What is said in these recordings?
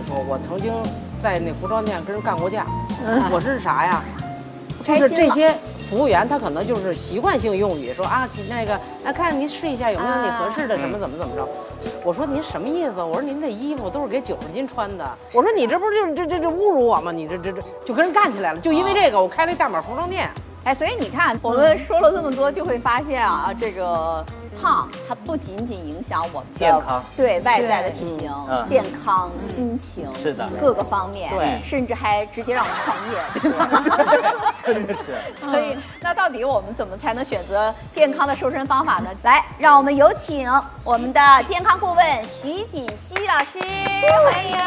说，我曾经在那服装店跟人干过架。我是啥呀？就是这些服务员他可能就是习惯性用语，说啊那个看您试一下有没有你合适的什么怎么着。我说您什么意思？我说您这衣服都是给90斤穿的。我说你这不是这侮辱我吗？你这就跟人干起来了。就因为这个，我开了一大码服装店。 哎，所以你看，我们说了这么多，就会发现啊，这个胖它不仅仅影响我们的健康， 对外在的体型、健康、心情， 是的， 各个方面， 对， 甚至还直接让我们创业，对吧？ 真的是。 所以，那到底我们怎么才能选择健康的瘦身方法呢？来，让我们有请我们的健康顾问徐锦熙老师，欢迎。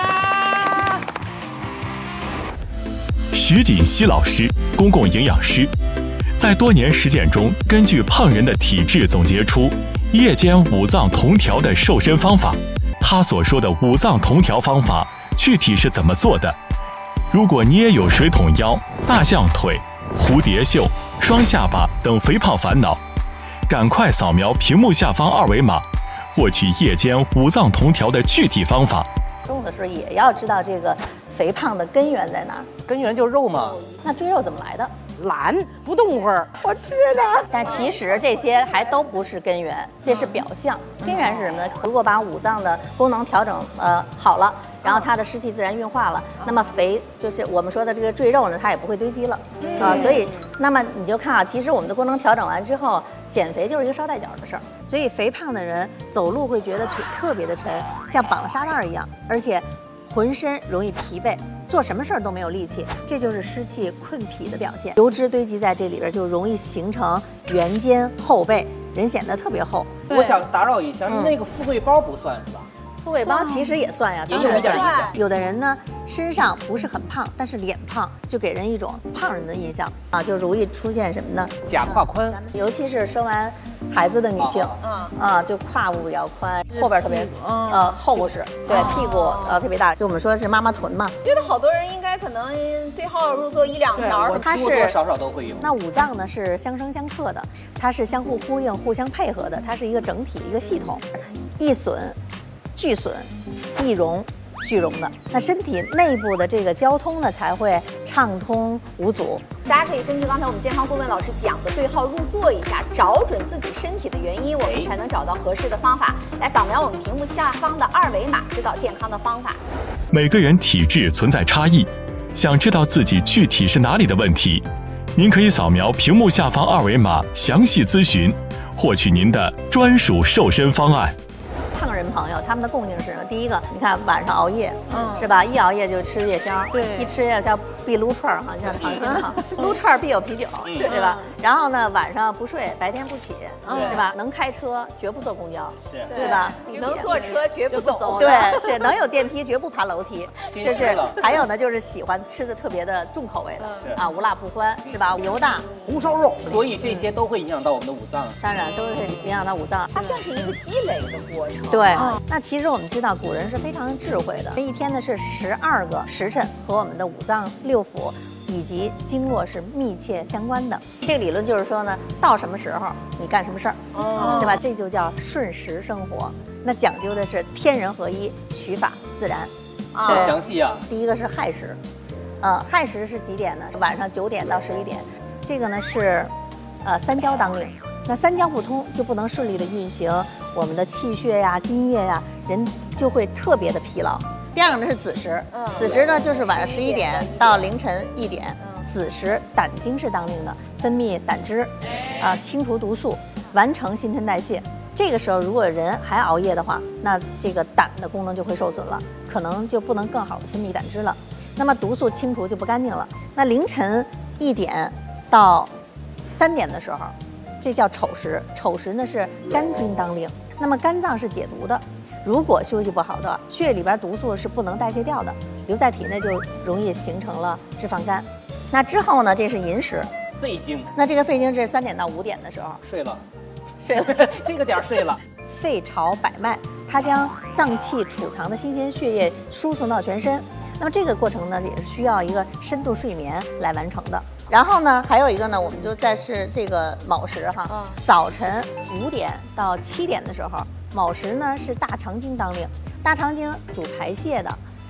徐锦熙老师，公共营养师，在多年实践中，根据胖人的体质总结出夜间五脏同调的瘦身方法。他所说的五脏同调方法具体是怎么做的？如果你也有水桶腰、大象腿、蝴蝶袖、双下巴等肥胖烦恼，赶快扫描屏幕下方二维码，获取夜间五脏同调的具体方法。 重的时候也要知道这个肥胖的根源在哪儿。 根源就是肉嘛。 那赘肉怎么来的？ 懒，不动会儿，我吃的。 但其实这些还都不是根源，这是表象。根源是什么呢？如果把五脏的功能调整好了，然后它的湿气自然运化了，那么肥就是我们说的这个赘肉呢，它也不会堆积了所以那么你就看啊，其实我们的功能调整完之后，减肥就是一个捎带脚的事儿。所以肥胖的人走路会觉得腿特别的沉，像绑了沙袋一样，而且浑身容易疲惫，做什么事儿都没有力气，这就是湿气困脾的表现。油脂堆积在这里边，就容易形成圆肩后背，人显得特别厚。 我想打扰一下，那个富贵包不算是吧？ 富贵包其实也算呀， 也有一点影响。 有的人呢，身上不是很胖，但是脸胖，就给人一种胖人的印象啊，就容易出现什么呢？ 假胯宽， 尤其是生完孩子的女性，就胯部比较宽，后边特别厚实，对，屁股特别大，就我们说是妈妈臀嘛。 觉得好多人应该可能对号入座1-2条， 它是多多少少都会有。 那五脏呢是相生相克的，它是相互呼应、互相配合的，它是一个整体、一个系统，易损俱损，易荣俱荣的。那身体内部的这个交通呢，才会畅通无阻。 大家可以根据刚才我们健康顾问老师讲的对号入座一下，找准自己身体的原因，我们才能找到合适的方法。来扫描我们屏幕下方的二维码，知道健康的方法。 每个人体质存在差异，想知道自己具体是哪里的问题，您可以扫描屏幕下方二维码详细咨询，获取您的专属瘦身方案。 胖人朋友他们的共性是什么？第一个，你看晚上熬夜，是吧？一熬夜就吃夜宵， 对， 一吃夜宵必撸串儿，好像糖心哈，撸串儿必有啤酒，对吧？然后呢，晚上不睡，白天不起，是吧？能开车绝不坐公交，对吧？ 能坐车绝不走， 对，是能有电梯绝不爬楼梯，就是还有呢，就是喜欢吃的特别的重口味的啊，无辣不欢，是吧？油大红烧肉，所以这些都会影响到我们的五脏。 当然都是影响到五脏， 它算是一个积累的过程。 对，那其实我们知道古人是非常智慧的，这一天呢是12个时辰和我们的五脏六腑以及经络是密切相关的。这个理论就是说呢，到什么时候你干什么事儿，对吧？这就叫顺时生活。那讲究的是天人合一，取法自然。 很详细啊。 第一个是亥时，亥时是几点呢？晚上9点到11点。这个呢是三焦当令。那三焦不通，就不能顺利的运行我们的气血呀、津液呀，人就会特别的疲劳。第二个呢是子时，子时呢就是晚上11点到凌晨1点，子时胆经是当令的，分泌胆汁，清除毒素，完成新陈代谢。这个时候如果人还熬夜的话，那这个胆的功能就会受损了，可能就不能更好的分泌胆汁了，那么毒素清除就不干净了。那凌晨1点到3点的时候，这叫丑时，丑时呢是肝经当令，那么肝脏是解毒的，如果休息不好的，血里边毒素是不能代谢掉的，留在体内就容易形成了脂肪肝。那之后呢，这是寅时， 肺经。 那这个肺经是3点到5点的时候， 睡了， 这个点睡了。 肺朝百脉，它将脏器储藏的新鲜血液输送到全身。那么这个过程呢，也是需要一个深度睡眠来完成的。然后呢，还有一个呢，我们就在是这个卯时哈，早晨5点到7点的时候，卯时呢是大肠经当令，大肠经主排泄的